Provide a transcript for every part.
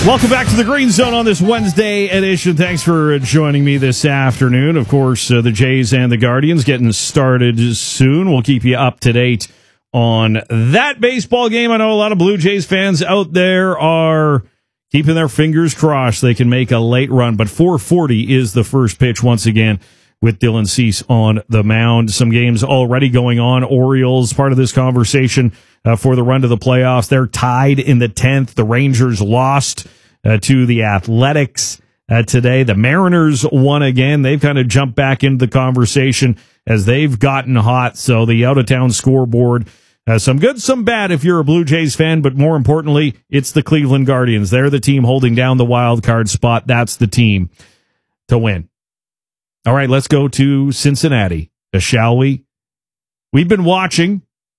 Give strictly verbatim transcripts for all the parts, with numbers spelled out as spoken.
Welcome back to the Green Zone on this Wednesday edition. Thanks for joining me this afternoon. Of course, uh, the Jays and the Guardians getting started soon. We'll keep you up to date on that baseball game. I know a lot of Blue Jays fans out there are keeping their fingers crossed they can make a late run, but four forty is the first pitch once again with Dylan Cease on the mound. Some games already going on. Orioles, part of this conversation uh, for the run to the playoffs. They're tied in the tenth. The Rangers lost uh, to the Athletics uh, today. The Mariners won again. They've kind of jumped back into the conversation as they've gotten hot. So the out-of-town scoreboard, uh, some good, some bad if you're a Blue Jays fan, but more importantly, it's the Cleveland Guardians. They're the team holding down the wild card spot. That's the team to win. All right, let's go to Cincinnati, uh, shall we? We've been watching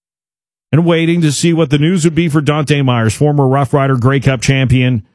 and waiting to see what the news would be for Dante Myers, former Rough Rider Grey Cup champion,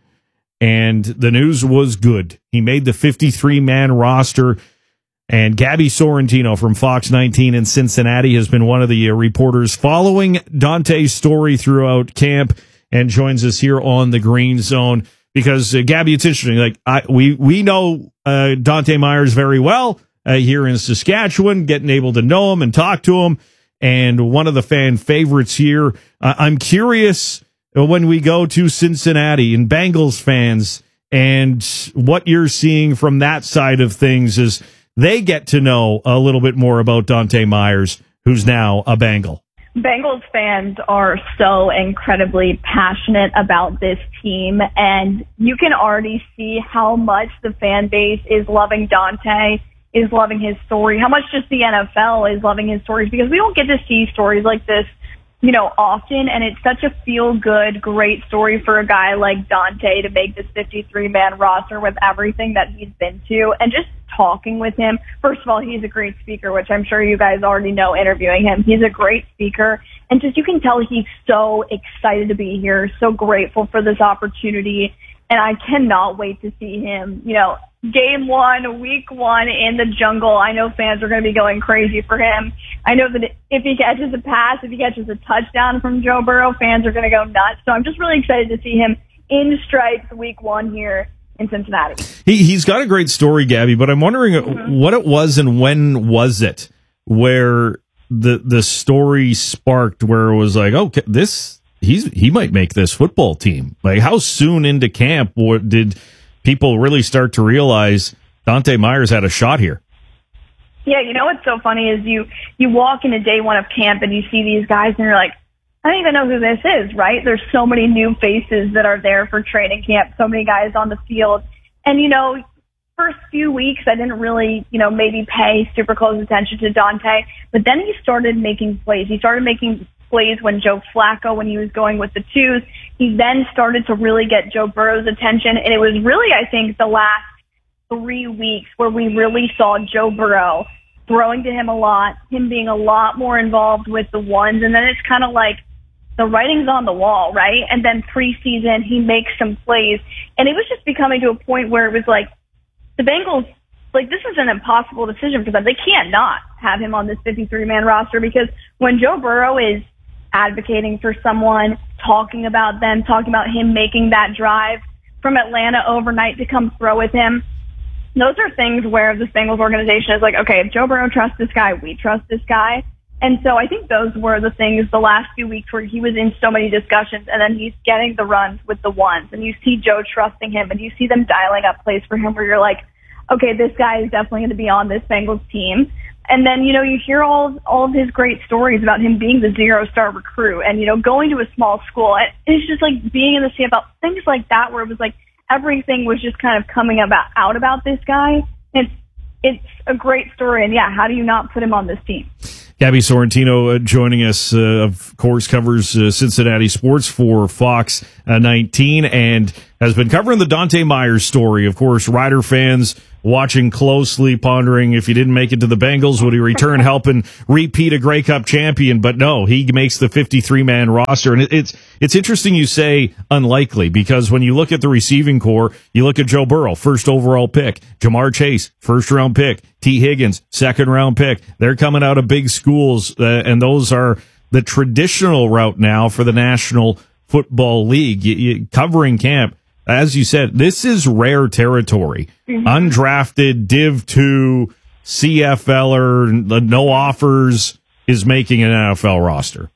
and the news was good. He made the fifty-three man roster, and Gabby Sorrentino from Fox nineteen in Cincinnati has been one of the uh, reporters following Dante's story throughout camp and joins us here on the Green Zone. Because, uh, Gabby, it's interesting. Like I, we we know uh, Dante Myers very well uh, here in Saskatchewan, getting able to know him and talk to him, and one of the fan favorites here. Uh, I'm curious when we go to Cincinnati and Bengals fans and what you're seeing from that side of things as they get to know a little bit more about Dante Myers, who's now a Bengal. Bengals fans are so incredibly passionate about this team, and you can already see how much the fan base is loving Dante, is loving his story, how much just the N F L is loving his stories, because we don't get to see stories like this, you know, often, and it's such a feel-good, great story for a guy like Dante to make this fifty-three man roster with everything that he's been to, and just talking with him. First of all, he's a great speaker, which I'm sure you guys already know interviewing him. He's a great speaker, and just you can tell he's so excited to be here, so grateful for this opportunity, and I cannot wait to see him, you know, game one, week one in the jungle. I know fans are going to be going crazy for him. I know that if he catches a pass, if he catches a touchdown from Joe Burrow, fans are going to go nuts. So I'm just really excited to see him in stripes week one here in Cincinnati. He, he's got a great story, Gabby, but I'm wondering mm-hmm. what it was and when was it where the the story sparked where it was like, okay, this he's he might make this football team. Like, how soon into camp did people really start to realize Dante Myers had a shot here? Yeah, you know what's so funny is you you walk into day one of camp and you see these guys and you're like, I don't even know who this is, right? There's so many new faces that are there for training camp, so many guys on the field. And, you know, first few weeks I didn't really, you know, maybe pay super close attention to Dante, but then he started making plays. He started making plays when Joe Flacco, when he was going with the twos. He then started to really get Joe Burrow's attention, and it was really, I think, the last three weeks where we really saw Joe Burrow throwing to him a lot, him being a lot more involved with the ones, and then it's kind of like the writing's on the wall, right? And then preseason, he makes some plays, and it was just becoming to a point where it was like the Bengals, like, this is an impossible decision for them. They can't not have him on this fifty-three man roster, because when Joe Burrow is advocating for someone, talking about them, talking about him making that drive from Atlanta overnight to come throw with him, those are things where the Bengals organization is like, okay, if Joe Burrow trusts this guy, we trust this guy. And so I think those were the things the last few weeks where he was in so many discussions, and then he's getting the runs with the ones, and you see Joe trusting him, and you see them dialing up plays for him where you're like, okay, this guy is definitely going to be on this Bengals team. And then, you know, you hear all, all of his great stories about him being the zero-star recruit and, you know, going to a small school. It's just like being in the C F L, things like that where it was like everything was just kind of coming about out about this guy. It's, it's a great story. And, yeah, how do you not put him on this team? Gabby Sorrentino uh, joining us, uh, of course, covers uh, Cincinnati sports for Fox uh, nineteen and has been covering the Dante Myers story. Of course, Rider fans watching closely, pondering if he didn't make it to the Bengals, would he return helping repeat a Grey Cup champion? But no, he makes the fifty-three man roster. And it, it's it's interesting you say unlikely, because when you look at the receiving core, you look at Joe Burrow, first overall pick, Jamar Chase, first round pick, T. Higgins, second round pick. They're coming out of big schools, uh, and those are the traditional route now for the National Football League. You, you, covering camp, as you said, this is rare territory. Mm-hmm. Undrafted, Div two, C F L er, no offers, is making an N F L roster.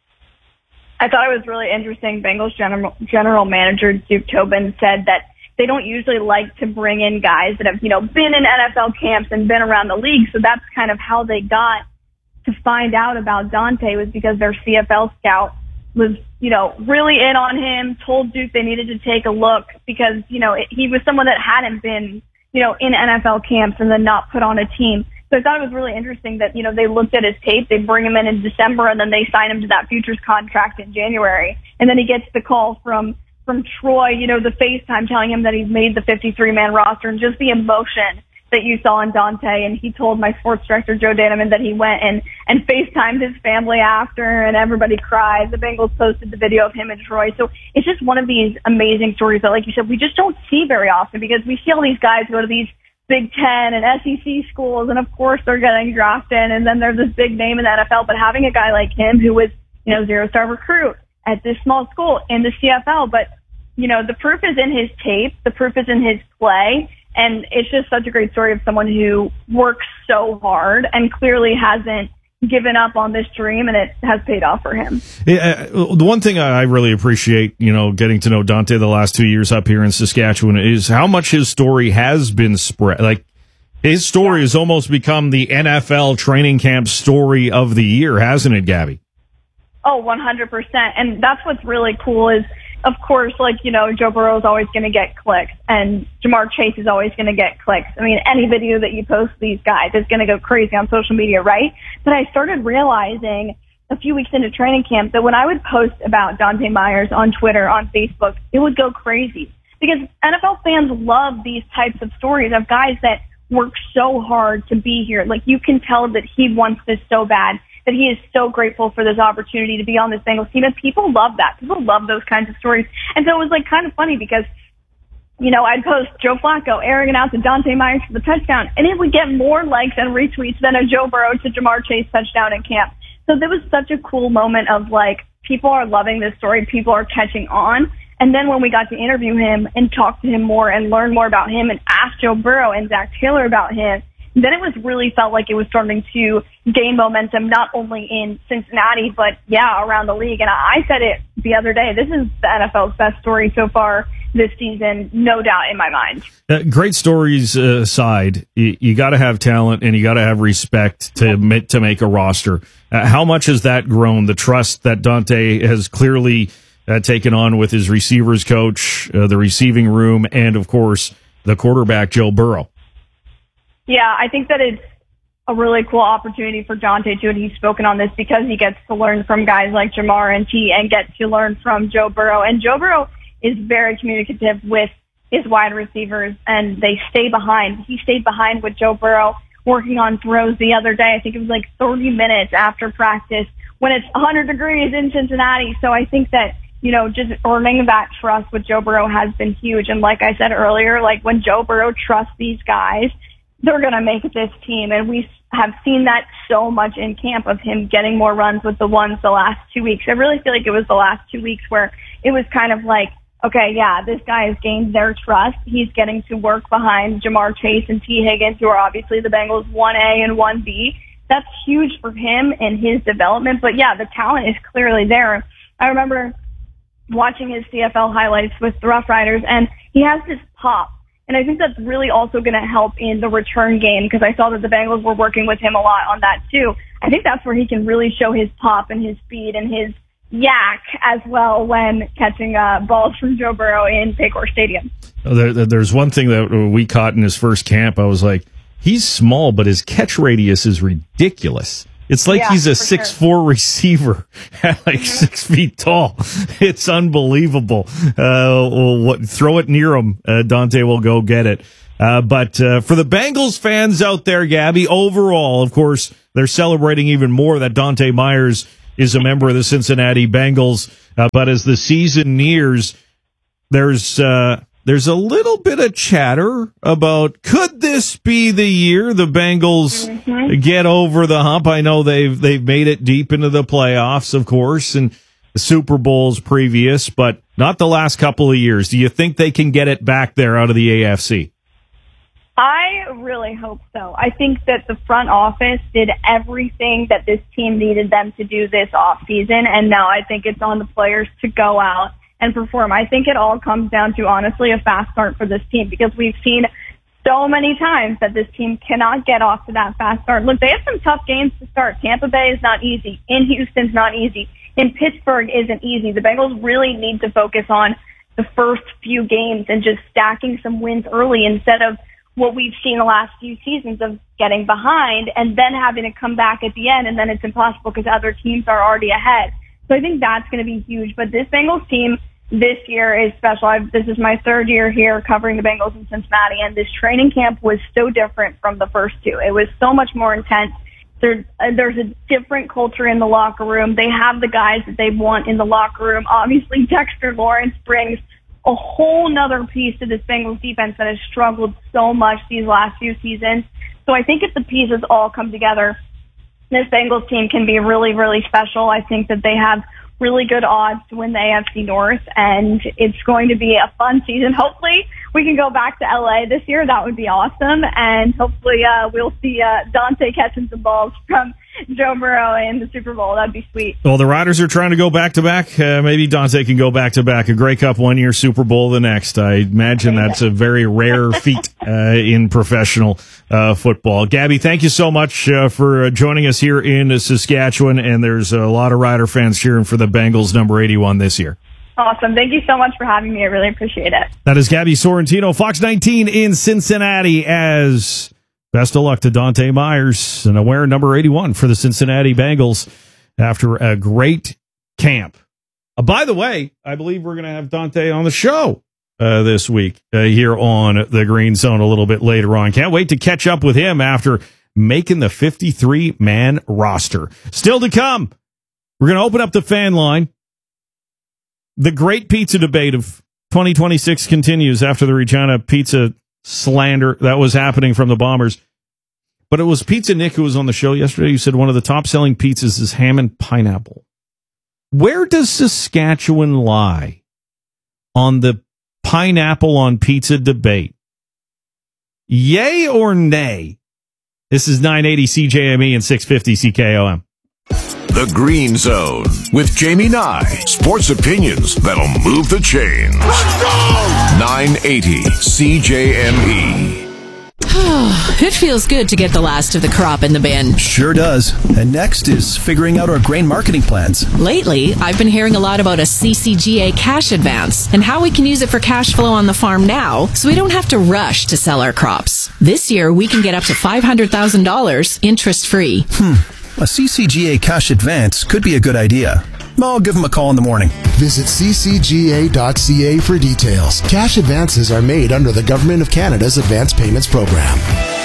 I thought it was really interesting. Bengals general, general manager Duke Tobin said that they don't usually like to bring in guys that have, you know, been in N F L camps and been around the league. So that's kind of how they got to find out about Dante, was because their C F L scout was, you know, really in on him, told Duke they needed to take a look because, you know, it, he was someone that hadn't been, you know, in N F L camps and then not put on a team. So I thought it was really interesting that, you know, they looked at his tape, they bring him in in December, and then they sign him to that futures contract in January. And then he gets the call from, from Troy, you know, the FaceTime telling him that he's made the fifty-three man roster, and just the emotion that you saw in Dante. And he told my sports director, Joe Daneman, that he went and, and FaceTimed his family after, and everybody cried. The Bengals posted the video of him and Troy. So it's just one of these amazing stories that, like you said, we just don't see very often, because we see all these guys go to these Big Ten and S E C schools, and of course they're getting drafted, and then there's this big name in the N F L. But having a guy like him who was, you know, zero-star recruit at this small school in the C F L, but, you know, the proof is in his tape, the proof is in his play, and it's just such a great story of someone who works so hard and clearly hasn't given up on this dream, and it has paid off for him. Yeah, uh, the one thing I really appreciate, you know, getting to know Dante the last two years up here in Saskatchewan, is how much his story has been spread. Like, his story yeah. has almost become the N F L training camp story of the year, hasn't it, Gabby? Oh, one hundred percent. And that's what's really cool is, of course, like, you know, Joe Burrow is always going to get clicks, and Jamar Chase is always going to get clicks. I mean, any video that you post these guys is going to go crazy on social media, right? But I started realizing a few weeks into training camp that when I would post about Dante Myers on Twitter, on Facebook, it would go crazy, because N F L fans love these types of stories of guys that work so hard to be here. Like, you can tell that he wants this so bad, that he is so grateful for this opportunity to be on this Bengals team. And people love that. People love those kinds of stories. And so it was like kind of funny because, you know, I'd post Joe Flacco airing out to Dante Myers for the touchdown, and it would get more likes and retweets than a Joe Burrow to Jamar Chase touchdown in camp. So there was such a cool moment of, like, people are loving this story. People are catching on. And then when we got to interview him and talk to him more and learn more about him and ask Joe Burrow and Zach Taylor about him, then it was really felt like it was starting to gain momentum, not only in Cincinnati, but, yeah, around the league. And I said it the other day, this is the N F L's best story so far this season, no doubt in my mind. Uh, great stories aside, you, you got to have talent and you got to have respect to, make, to make a roster. Uh, how much has that grown, the trust that Dante has clearly uh, taken on with his receivers coach, uh, the receiving room, and, of course, the quarterback, Joe Burrow? Yeah, I think that it's a really cool opportunity for Dante, too, and he's spoken on this because he gets to learn from guys like Jamar and T and get to learn from Joe Burrow. And Joe Burrow is very communicative with his wide receivers, and they stay behind. He stayed behind with Joe Burrow working on throws the other day. I think it was like thirty minutes after practice when it's one hundred degrees in Cincinnati. So I think that, you know, just earning that trust with Joe Burrow has been huge. And like I said earlier, like when Joe Burrow trusts these guys, they're going to make this team. And we have seen that so much in camp of him getting more runs with the ones the last two weeks. I really feel like it was the last two weeks where it was kind of like, okay, yeah, this guy has gained their trust. He's getting to work behind Jamar Chase and T. Higgins, who are obviously the Bengals one A and one B. That's huge for him and his development. But yeah, the talent is clearly there. I remember watching his C F L highlights with the Rough Riders, and he has this pop. And I think that's really also going to help in the return game, because I saw that the Bengals were working with him a lot on that too. I think that's where he can really show his pop and his speed and his yak as well when catching uh, balls from Joe Burrow in Paycor Stadium. There, there's one thing that we caught in his first camp. I was like, he's small, but his catch radius is ridiculous. It's like yeah, he's a six foot four sure. receiver at like mm-hmm. six feet tall. It's unbelievable. Uh, what, throw it near him. Uh, Dante will go get it. Uh, but uh, for the Bengals fans out there, Gabby, overall, of course, they're celebrating even more that Dante Myers is a member of the Cincinnati Bengals. Uh, but as the season nears, there's uh, there's a little bit of chatter about, could this be the year the Bengals mm-hmm. get over the hump? I know they've they've made it deep into the playoffs, of course, and the Super Bowls previous, but not the last couple of years. Do you think they can get it back there out of the A F C? I really hope so. I think that the front office did everything that this team needed them to do this offseason, and now I think it's on the players to go out and perform. I think it all comes down to, honestly, a fast start for this team, because we've seen so many times that this team cannot get off to that fast start. Look, they have some tough games to start. Tampa Bay is not easy. In Houston's not easy. In Pittsburgh isn't easy. The Bengals really need to focus on the first few games and just stacking some wins early instead of what we've seen the last few seasons of getting behind and then having to come back at the end, and then it's impossible because other teams are already ahead. So I think that's going to be huge. But this Bengals team this year is special. I've, this is my third year here covering the Bengals in Cincinnati, and this training camp was so different from the first two. It was so much more intense. There, uh, there's a different culture in the locker room. They have the guys that they want in the locker room. Obviously, Dexter Lawrence brings a whole nother piece to this Bengals defense that has struggled so much these last few seasons. So I think if the pieces all come together, this Bengals team can be really, really special. I think that they have really good odds to win the A F C North, and it's going to be a fun season. Hopefully we can go back to L A this year. That would be awesome. And hopefully uh, we'll see uh, Dante catching some balls from Joe Burrow in the Super Bowl. That'd be sweet. Well, the Riders are trying to go back-to-back. Uh, maybe Dante can go back-to-back. A Grey Cup one year, Super Bowl the next. I imagine that's a very rare feat uh, in professional uh, football. Gabby, thank you so much uh, for joining us here in Saskatchewan, and there's a lot of Rider fans cheering for the Bengals number eighty-one this year. Awesome. Thank you so much for having me. I really appreciate it. That is Gabby Sorrentino, Fox nineteen in Cincinnati, as best of luck to Dante Myers, and wearing number eighty-one for the Cincinnati Bengals after a great camp. Uh, by the way, I believe we're going to have Dante on the show uh, this week uh, here on the Green Zone a little bit later on. Can't wait to catch up with him after making the fifty-three man roster. Still to come, we're going to open up the fan line. The great pizza debate of twenty twenty-six continues after the Regina pizza slander that was happening from the Bombers. But it was Pizza Nick who was on the show yesterday who said one of the top-selling pizzas is ham and pineapple. Where does Saskatchewan lie on the pineapple on pizza debate? Yay or nay? This is nine eighty C J M E and six fifty C K O M. The Green Zone with Jamie Nye. Sports opinions that'll move the chains. Let's go! nine eighty C J M E. It feels good to get the last of the crop in the bin. Sure does. And next is figuring out our grain marketing plans. Lately, I've been hearing a lot about a C C G A cash advance and how we can use it for cash flow on the farm now so we don't have to rush to sell our crops. This year, we can get up to five hundred thousand dollars interest-free. Hmm. A C C G A cash advance could be a good idea. I'll give them a call in the morning. Visit c c g a dot c a for details. Cash advances are made under the Government of Canada's Advance Payments Program.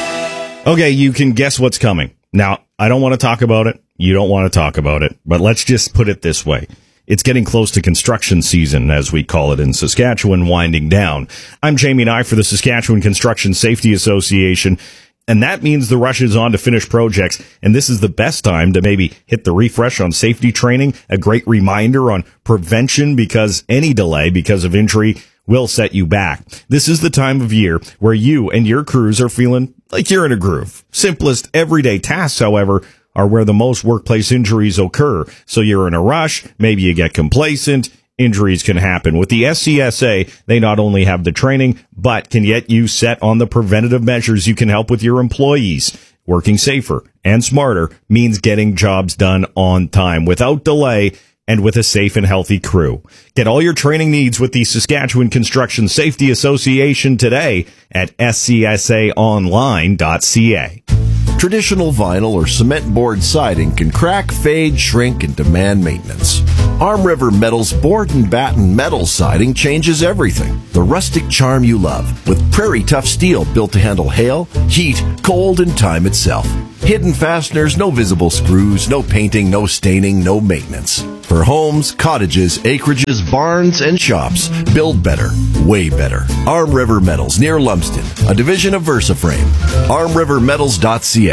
Okay, you can guess what's coming. Now, I don't want to talk about it. You don't want to talk about it. But let's just put it this way. It's getting close to construction season, as we call it in Saskatchewan, winding down. I'm Jamie Nye for the Saskatchewan Construction Safety Association. And that means the rush is on to finish projects, and this is the best time to maybe hit the refresh on safety training, a great reminder on prevention, because any delay because of injury will set you back. This is the time of year where you and your crews are feeling like you're in a groove. Simplest everyday tasks, however, are where the most workplace injuries occur. So you're in a rush, maybe you get complacent. Injuries can happen. With the S C S A, they not only have the training, but can get you set on the preventative measures you can help with your employees. Working safer and smarter means getting jobs done on time, without delay, and with a safe and healthy crew. Get all your training needs with the Saskatchewan Construction Safety Association today at s c s a online dot c a. Traditional vinyl or cement board siding can crack, fade, shrink, and demand maintenance. Arm River Metal's board and batten metal siding changes everything. The rustic charm you love, with prairie tough steel built to handle hail, heat, cold, and time itself. Hidden fasteners, no visible screws, no painting, no staining, no maintenance. For homes, cottages, acreages, barns, and shops, build better, way better. Arm River Metals near Lumsden, a division of VersaFrame. arm river metals dot c a.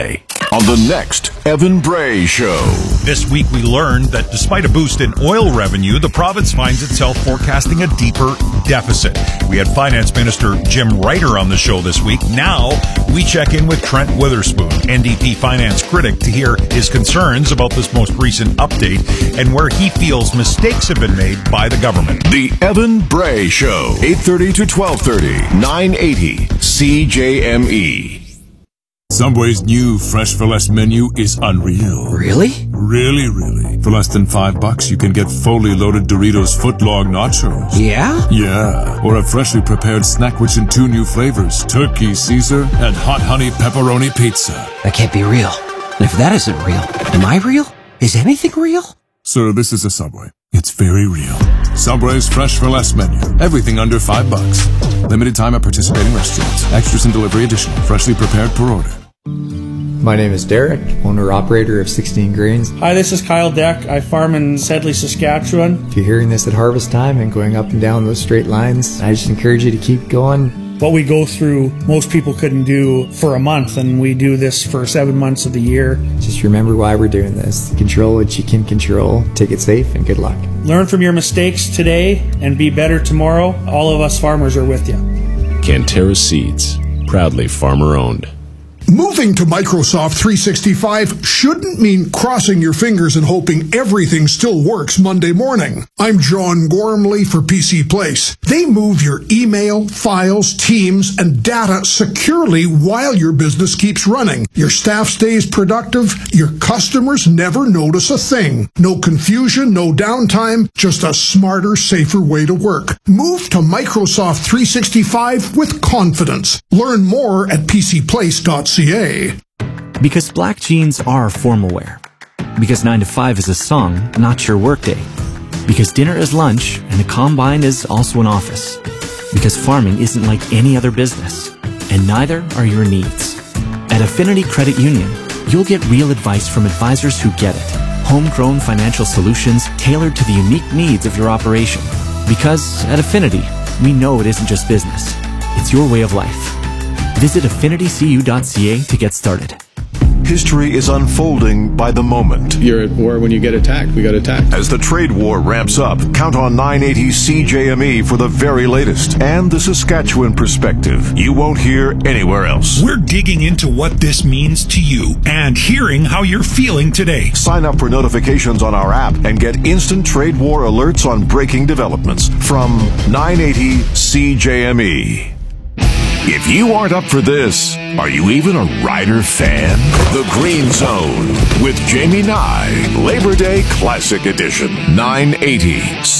On the next Evan Bray Show. This week we learned that despite a boost in oil revenue, the province finds itself forecasting a deeper deficit. We had Finance Minister Jim Ryder on the show this week. Now we check in with Trent Witherspoon, N D P finance critic, to hear his concerns about this most recent update and where he feels mistakes have been made by the government. The Evan Bray Show, eight thirty to twelve thirty, nine eighty C J M E. Subway's new Fresh for Less menu is unreal. Really? Really, really. For less than five bucks, you can get fully loaded Doritos footlong nachos. Yeah? Yeah. Or a freshly prepared snack rich in two new flavors, Turkey Caesar and Hot Honey Pepperoni Pizza. That can't be real. And if that isn't real, am I real? Is anything real? Sir, this is a Subway. It's very real. Subway's Fresh for Less menu. Everything under five bucks. Limited time at participating restaurants. Extras and delivery additional. Freshly prepared per order. My name is Derek, owner-operator of sixteen Grains. Hi, this is Kyle Deck. I farm in Sedley, Saskatchewan. If you're hearing this at harvest time and going up and down those straight lines, I just encourage you to keep going. What we go through, most people couldn't do for a month, and we do this for seven months of the year. Just remember why we're doing this. Control what you can control. Take it safe, and good luck. Learn from your mistakes today and be better tomorrow. All of us farmers are with you. Canterra Seeds, proudly farmer-owned. Moving to Microsoft three sixty-five shouldn't mean crossing your fingers and hoping everything still works Monday morning. I'm John Gormley for P C Place. They move your email, files, teams, and data securely while your business keeps running. Your staff stays productive. Your customers never notice a thing. No confusion, no downtime, just a smarter, safer way to work. Move to Microsoft three sixty-five with confidence. Learn more at p c place dot c a. Because black jeans are formal wear. Because nine to five is a song, not your workday. Because dinner is lunch, and the combine is also an office. Because farming isn't like any other business, and neither are your needs. At Affinity Credit Union, you'll get real advice from advisors who get it. Homegrown financial solutions tailored to the unique needs of your operation. Because at Affinity, we know it isn't just business. It's your way of life. Visit affinity c u dot c a to get started. History is unfolding by the moment. You're at war when you get attacked. We got attacked. As the trade war ramps up, count on nine eighty C J M E for the very latest and the Saskatchewan perspective you won't hear anywhere else. We're digging into what this means to you and hearing how you're feeling today. Sign up for notifications on our app and get instant trade war alerts on breaking developments from nine eighty C J M E. If you aren't up for this, are you even a Rider fan? The Green Zone with Jamie Nye, Labor Day Classic Edition, nine eighty